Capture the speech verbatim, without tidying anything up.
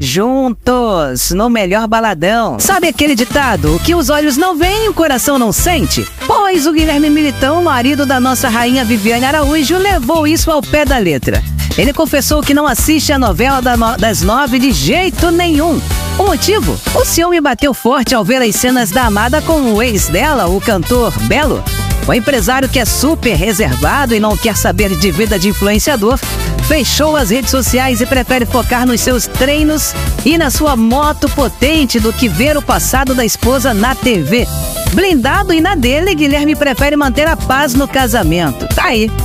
juntos, no melhor baladão. Sabe aquele ditado, o que os olhos não veem, o coração não sente? Pois o Guilherme Militão, marido da nossa rainha Viviane Araújo, levou isso ao pé da letra. Ele confessou que não assiste a novela das nove de jeito nenhum. O motivo? O ciúme bateu forte ao ver as cenas da amada com o ex dela, o cantor Belo. O empresário, que é super reservado e não quer saber de vida de influenciador, fechou as redes sociais e prefere focar nos seus treinos e na sua moto potente do que ver o passado da esposa na T V. Blindado e na dele, Guilherme prefere manter a paz no casamento. Tá aí.